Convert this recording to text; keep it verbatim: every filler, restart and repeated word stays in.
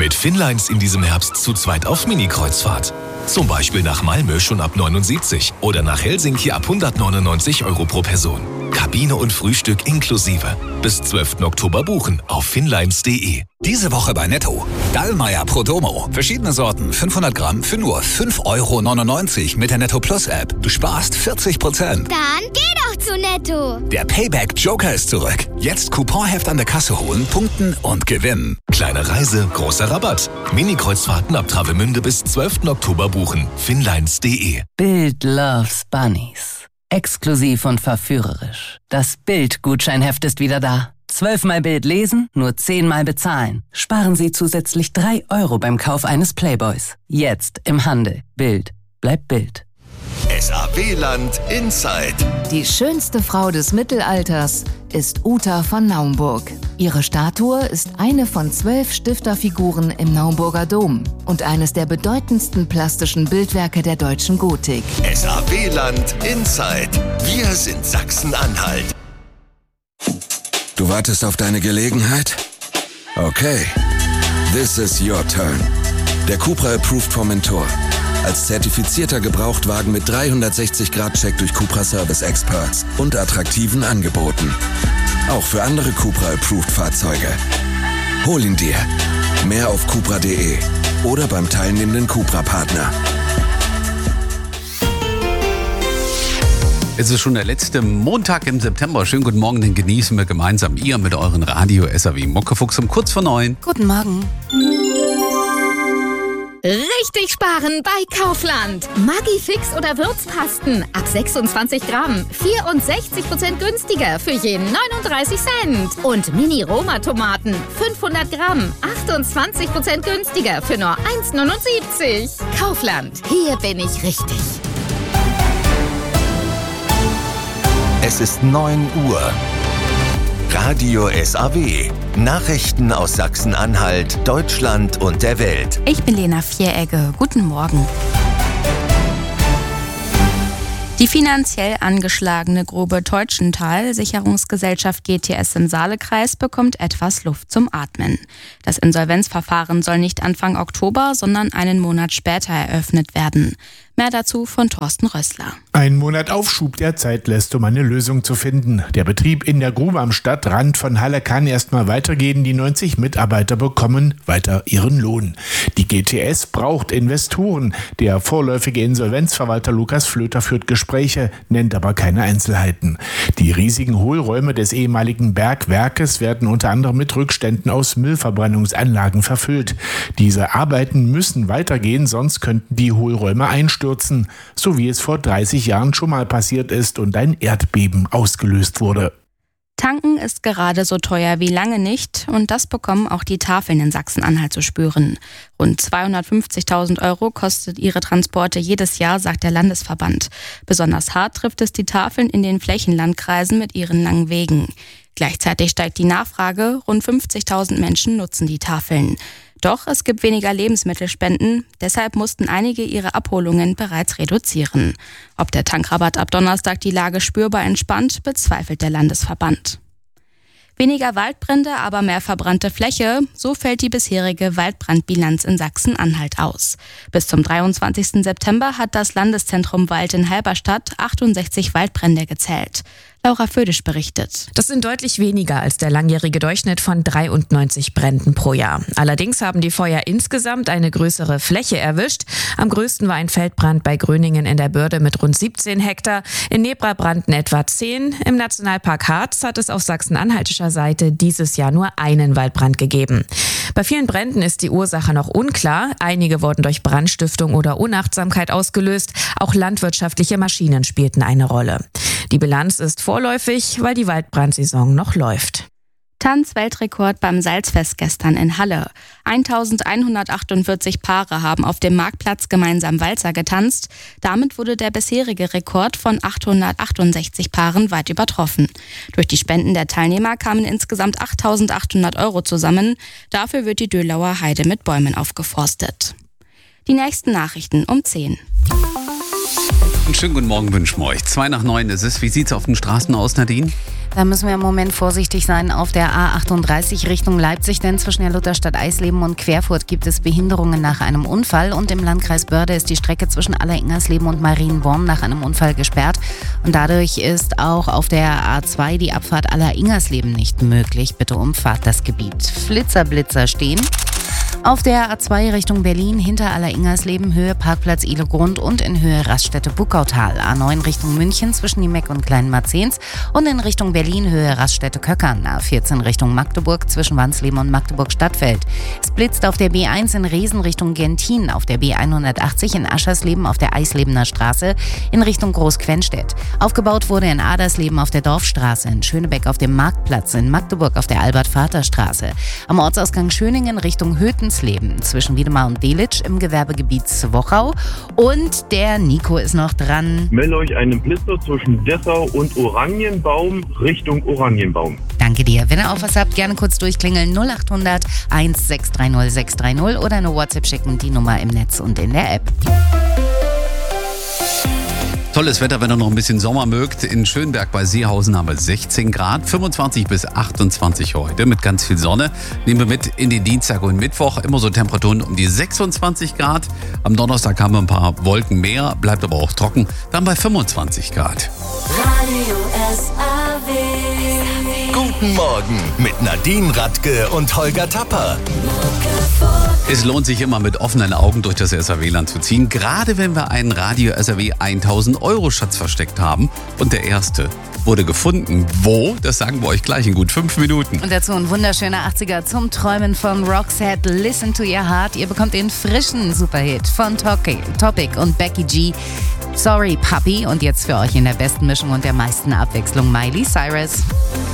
Mit Finnlines in diesem Herbst zu zweit auf Mini-Kreuzfahrt. Zum Beispiel nach Malmö schon ab neunundsiebzig oder nach Helsinki ab hundertneunundneunzig Euro pro Person. Kabine und Frühstück inklusive. Bis zwölften Oktober buchen auf finnlines punkt de. Diese Woche bei Netto. Dallmayr Prodomo. Verschiedene Sorten, fünfhundert Gramm für nur fünf Euro neunundneunzig mit der Netto Plus App. Du sparst vierzig Prozent. Dann geh doch zu Netto. Der Payback Joker ist zurück. Jetzt Couponheft an der Kasse holen, punkten und gewinnen. Kleine Reise, großer Rabatt. Mini-Kreuzfahrten ab Travemünde bis zwölften Oktober buchen. finnlines punkt de. Bild loves Bunnies. Exklusiv und verführerisch. Das Bild-Gutscheinheft ist wieder da. Zwölfmal Bild lesen, nur zehnmal bezahlen. Sparen Sie zusätzlich drei Euro beim Kauf eines Playboys. Jetzt im Handel. Bild. Bleibt Bild. S A W-Land Inside. Die schönste Frau des Mittelalters ist Uta von Naumburg. Ihre Statue ist eine von zwölf Stifterfiguren im Naumburger Dom und eines der bedeutendsten plastischen Bildwerke der deutschen Gotik. S A W-Land Inside. Wir sind Sachsen-Anhalt. Du wartest auf deine Gelegenheit? Okay. This is your turn. Der Cupra Approved Formentor. Als zertifizierter Gebrauchtwagen mit dreihundertsechzig Grad Check durch Cupra Service Experts und attraktiven Angeboten. Auch für andere Cupra Approved Fahrzeuge. Hol ihn dir. Mehr auf cupra punkt de oder beim teilnehmenden Cupra-Partner. Es ist schon der letzte Montag im September. Schönen guten Morgen, den genießen wir gemeinsam. Ihr mit euren Radio S A W Muckefuchs um kurz vor neun. Guten Morgen. Richtig sparen bei Kaufland. Maggi-Fix oder Würzpasten ab sechsundzwanzig Gramm. vierundsechzig Prozent günstiger für jeden neununddreißig Cent. Und Mini-Roma-Tomaten fünfhundert Gramm. achtundzwanzig Prozent günstiger für nur eins neunundsiebzig. Kaufland. Hier bin ich richtig. Es ist neun Uhr. Radio S A W. Nachrichten aus Sachsen-Anhalt, Deutschland und der Welt. Ich bin Lena Vieregge. Guten Morgen. Die finanziell angeschlagene Grube Teutschenthal, Sicherungsgesellschaft G T S im Saalekreis, bekommt etwas Luft zum Atmen. Das Insolvenzverfahren soll nicht Anfang Oktober, sondern einen Monat später eröffnet werden. Mehr dazu von Thorsten Rössler. Ein Monat Aufschub der Zeit lässt, um eine Lösung zu finden. Der Betrieb in der Grube am Stadtrand von Halle kann erstmal weitergehen. Die neunzig Mitarbeiter bekommen weiter ihren Lohn. Die G T S braucht Investoren. Der vorläufige Insolvenzverwalter Lukas Flöter führt Gespräche, nennt aber keine Einzelheiten. Die riesigen Hohlräume des ehemaligen Bergwerkes werden unter anderem mit Rückständen aus Müllverbrennungsanlagen verfüllt. Diese Arbeiten müssen weitergehen, sonst könnten die Hohlräume einstürzen. So wie es vor dreißig Jahren schon mal passiert ist und ein Erdbeben ausgelöst wurde. Tanken ist gerade so teuer wie lange nicht und das bekommen auch die Tafeln in Sachsen-Anhalt zu spüren. Rund zweihundertfünfzigtausend Euro kostet ihre Transporte jedes Jahr, sagt der Landesverband. Besonders hart trifft es die Tafeln in den Flächenlandkreisen mit ihren langen Wegen. Gleichzeitig steigt die Nachfrage, rund fünfzigtausend Menschen nutzen die Tafeln. Doch es gibt weniger Lebensmittelspenden, deshalb mussten einige ihre Abholungen bereits reduzieren. Ob der Tankrabatt ab Donnerstag die Lage spürbar entspannt, bezweifelt der Landesverband. Weniger Waldbrände, aber mehr verbrannte Fläche, so fällt die bisherige Waldbrandbilanz in Sachsen-Anhalt aus. Bis zum dreiundzwanzigsten September hat das Landeszentrum Wald in Halberstadt achtundsechzig Waldbrände gezählt. Laura Födisch berichtet. Das sind deutlich weniger als der langjährige Durchschnitt von dreiundneunzig Bränden pro Jahr. Allerdings haben die Feuer insgesamt eine größere Fläche erwischt. Am größten war ein Feldbrand bei Gröningen in der Börde mit rund siebzehn Hektar. In Nebra brannten etwa zehn. Im Nationalpark Harz hat es auf sachsen-anhaltischer Seite dieses Jahr nur einen Waldbrand gegeben. Bei vielen Bränden ist die Ursache noch unklar. Einige wurden durch Brandstiftung oder Unachtsamkeit ausgelöst. Auch landwirtschaftliche Maschinen spielten eine Rolle. Die Bilanz ist vorläufig, weil die Waldbrandsaison noch läuft. Tanzweltrekord beim Salzfest gestern in Halle. eintausendeinhundertachtundvierzig Paare haben auf dem Marktplatz gemeinsam Walzer getanzt. Damit wurde der bisherige Rekord von achthundertachtundsechzig Paaren weit übertroffen. Durch die Spenden der Teilnehmer kamen insgesamt achttausendachthundert Euro zusammen. Dafür wird die Dölauer Heide mit Bäumen aufgeforstet. Die nächsten Nachrichten um zehn. Einen schönen guten Morgen wünschen wir euch. Zwei nach neun ist es. Wie sieht's auf den Straßen aus, Nadine? Da müssen wir im Moment vorsichtig sein auf der A achtunddreißig Richtung Leipzig, denn zwischen der Lutherstadt Eisleben und Querfurt gibt es Behinderungen nach einem Unfall und im Landkreis Börde ist die Strecke zwischen Alleringersleben und Marienborn nach einem Unfall gesperrt und dadurch ist auch auf der A zwei die Abfahrt Alleringersleben nicht möglich. Bitte umfahrt das Gebiet. Flitzer-Blitzer stehen. Auf der A zwei Richtung Berlin hinter Alleringersleben, Höhe Parkplatz Ihlegrund und in Höhe Raststätte Buckautal. A neun Richtung München zwischen Niemeck und Kleinmarzens und in Richtung Berlin Höhe Raststätte Köckern. A vierzehn Richtung Magdeburg zwischen Wansleben und Magdeburg Stadtfeld. Es blitzt auf der B eins in Resen Richtung Gentin, auf der B hundertachtzig in Aschersleben auf der Eislebener Straße in Richtung Großquenstedt. Aufgebaut wurde in Adersleben auf der Dorfstraße, in Schönebeck auf dem Marktplatz, in Magdeburg auf der Albert-Vater-Straße. Am Ortsausgang Schöningen Richtung Hötens Leben zwischen Wiedemar und Delitzsch im Gewerbegebiet Zwochau. Und der Nico ist noch dran. Melde euch einen Blitzer zwischen Dessau und Oranienbaum Richtung Oranienbaum. Danke dir. Wenn ihr auch was habt, gerne kurz durchklingeln. null acht hundert eins sechs drei null sechs drei null oder eine WhatsApp schicken, die Nummer im Netz und in der App. Tolles Wetter, wenn ihr noch ein bisschen Sommer mögt. In Schönberg bei Seehausen haben wir sechzehn Grad, fünfundzwanzig bis achtundzwanzig heute mit ganz viel Sonne. Nehmen wir mit in den Dienstag und Mittwoch, immer so Temperaturen um die sechsundzwanzig Grad. Am Donnerstag haben wir ein paar Wolken mehr, bleibt aber auch trocken, dann bei fünfundzwanzig Grad. Radio S A W. Guten Morgen mit Nadine Radke und Holger Tapper. Es lohnt sich immer mit offenen Augen durch das S A W-Land zu ziehen, gerade wenn wir einen Radio S A W tausend Euro Schatz versteckt haben. Und der erste wurde gefunden. Wo? Das sagen wir euch gleich in gut fünf Minuten. Und dazu ein wunderschöner achtziger zum Träumen von Roxette, Listen to Your Heart. Ihr bekommt den frischen Superhit von Topic und Becky G. Sorry Puppy. Und jetzt für euch in der besten Mischung und der meisten Abwechslung Miley Cyrus.